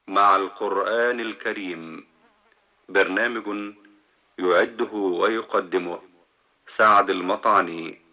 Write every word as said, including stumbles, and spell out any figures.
مع القرآن الكريم. برنامج يعده ويقدمه سعد المطعني.